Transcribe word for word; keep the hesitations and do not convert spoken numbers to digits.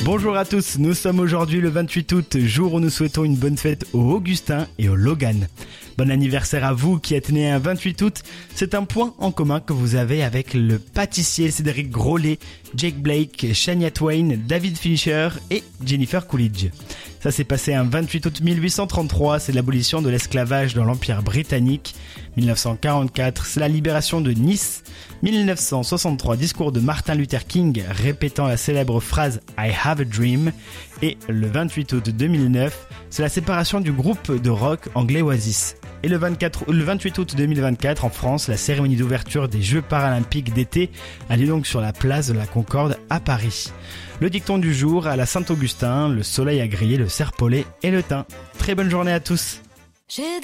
Bonjour à tous, nous sommes aujourd'hui le vingt-huit août, jour où nous souhaitons une bonne fête aux Augustins et aux Logan. Bon anniversaire à vous qui êtes né un vingt-huit août, c'est un point en commun que vous avez avec le pâtissier Cédric Grolet, Jake Blake, Shania Twain, David Fincher et Jennifer Coolidge. Ça s'est passé un vingt-huit août mille huit cent trente-trois, c'est l'abolition de l'esclavage dans l'Empire britannique. dix-neuf cent quarante-quatre, c'est la libération de Nice. dix-neuf cent soixante-trois, discours de Martin Luther King répétant la célèbre phrase « I have a dream ». Et le vingt-huit août deux mille neuf, c'est la séparation du groupe de rock anglais Oasis. Et le, vingt-quatre, le vingt-huit août deux mille vingt-quatre, en France, la cérémonie d'ouverture des Jeux paralympiques d'été a lieu donc sur la place de la Concorde à Paris. Le dicton du jour, à la Saint-Augustin, le soleil a grillé le serpolet et le thym. Très bonne journée à tous. J'ai